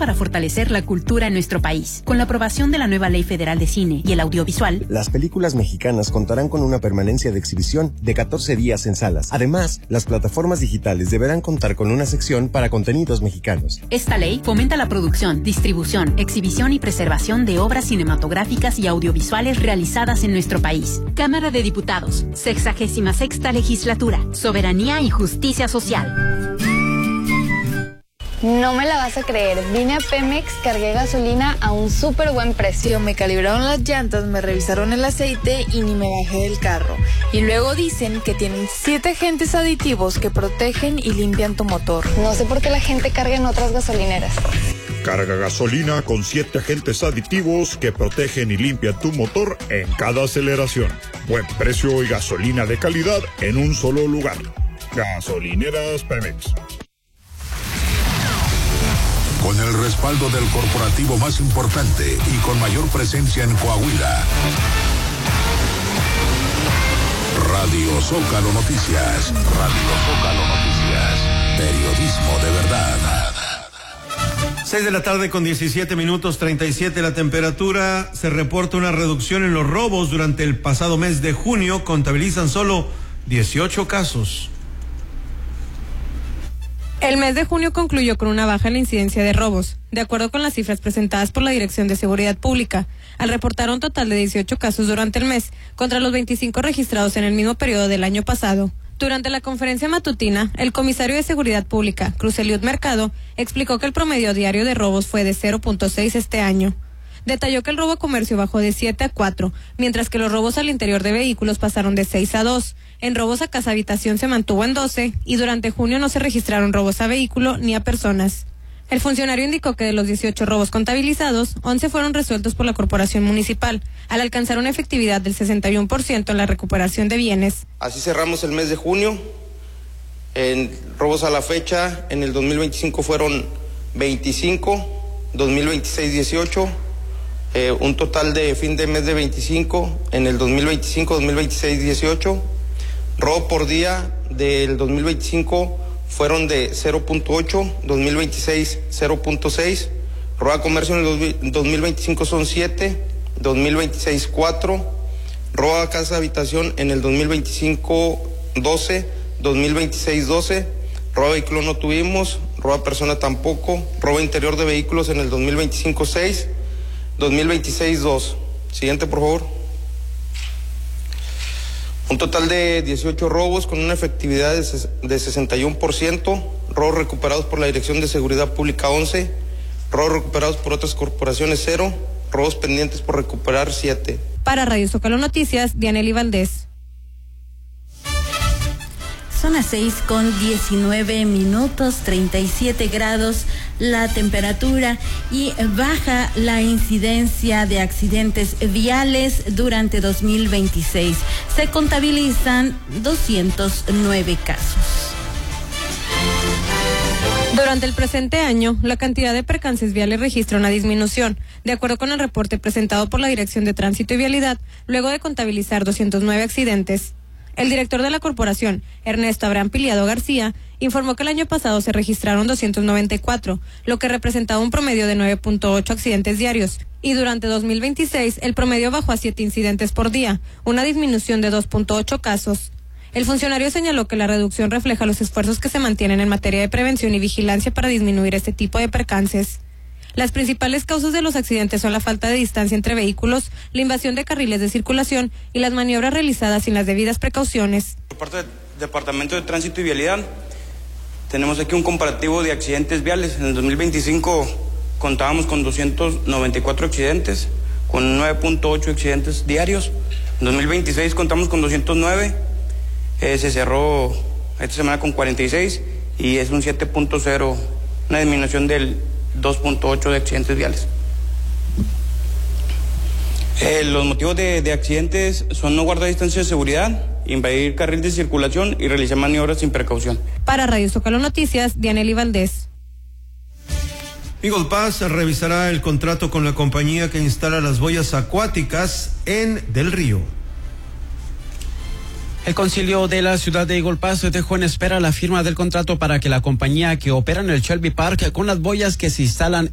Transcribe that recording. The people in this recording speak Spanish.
para fortalecer la cultura en nuestro país. Con la aprobación de la nueva Ley Federal de Cine y el Audiovisual, las películas mexicanas contarán con una permanencia de exhibición de 14 días en salas. Además, las plataformas digitales deberán contar con una sección para contenidos mexicanos. Esta ley fomenta la producción, distribución, exhibición y preservación de obras cinematográficas y audiovisuales realizadas en nuestro país. Cámara de Diputados, 66ª Legislatura, Soberanía y Justicia Social. No me la vas a creer, vine a Pemex, cargué gasolina a un súper buen precio. Me calibraron las llantas, me revisaron el aceite y ni me bajé del carro. Y luego dicen que tienen 7 agentes aditivos que protegen y limpian tu motor. No sé por qué la gente carga en otras gasolineras. Carga gasolina con 7 agentes aditivos que protegen y limpian tu motor en cada aceleración. Buen precio y gasolina de calidad en un solo lugar. Gasolineras Pemex. Con el respaldo del corporativo más importante y con mayor presencia en Coahuila. Radio Zócalo Noticias. Radio Zócalo Noticias. Periodismo de verdad. 6 de la tarde con 17 minutos, 37 la temperatura. Se reporta una reducción en los robos durante el pasado mes de junio. Contabilizan solo 18 casos. El mes de junio concluyó con una baja en la incidencia de robos, de acuerdo con las cifras presentadas por la Dirección de Seguridad Pública, al reportar un total de 18 casos durante el mes, contra los 25 registrados en el mismo periodo del año pasado. Durante la conferencia matutina, el comisario de Seguridad Pública, Cruz Eliud Mercado, explicó que el promedio diario de robos fue de 0.6 este año. Detalló que el robo a comercio bajó de 7 a 4, mientras que los robos al interior de vehículos pasaron de 6 a 2. En robos a casa habitación se mantuvo en 12 y durante junio no se registraron robos a vehículo ni a personas. El funcionario indicó que de los 18 robos contabilizados, 11 fueron resueltos por la Corporación Municipal, al alcanzar una efectividad del 61% en la recuperación de bienes. Así cerramos el mes de junio. En robos a la fecha, en el 2025 fueron 25, 2026 18, un total de fin de mes de 25, en el 2025, 2026 18. Robo por día del 2025 fueron de 0.8, 2026 0.6, robo a comercio en el 2025 son 7, 2026 4, robo a casa habitación en el 2025 12, 2026 12, robo a vehículo no tuvimos, robo a persona tampoco, robo interior de vehículos en el 2025 6, 2026 2. Siguiente, por favor. Un total de 18 robos con una efectividad de 61%, robos recuperados por la Dirección de Seguridad Pública 11, robos recuperados por otras corporaciones 0, robos pendientes por recuperar 7. Para Radio Zócalo Noticias, Dianely Valdés. Son las 6 con 19 minutos, 37 grados la temperatura y baja la incidencia de accidentes viales durante 2026. Se contabilizan 209 casos. Durante el presente año, la cantidad de percances viales registra una disminución, de acuerdo con el reporte presentado por la Dirección de Tránsito y Vialidad, luego de contabilizar 209 accidentes. El director de la corporación, Ernesto Abraham Piliado García, informó que el año pasado se registraron 294, lo que representaba un promedio de 9.8 accidentes diarios, y durante 2026 el promedio bajó a 7 incidentes por día, una disminución de 2.8 casos. El funcionario señaló que la reducción refleja los esfuerzos que se mantienen en materia de prevención y vigilancia para disminuir este tipo de percances. Las principales causas de los accidentes son la falta de distancia entre vehículos, la invasión de carriles de circulación y las maniobras realizadas sin las debidas precauciones. Por parte del Departamento de Tránsito y Vialidad, tenemos aquí un comparativo de accidentes viales. En el 2025 contábamos con 294 accidentes, con 9.8 accidentes diarios. En 2026 contamos con 209, se cerró esta semana con 46 y es un 7.0, una disminución del 2.8 de accidentes viales. Los motivos de accidentes son no guardar distancia de seguridad, invadir carril de circulación y realizar maniobras sin precaución. Para Radio Zócalo Noticias, Dianely Valdés. Eagle Pass revisará el contrato con la compañía que instala las boyas acuáticas en Del Río. El concilio de la ciudad de Eagle Pass dejó en espera la firma del contrato para que la compañía que opera en el Shelby Park con las boyas que se instalan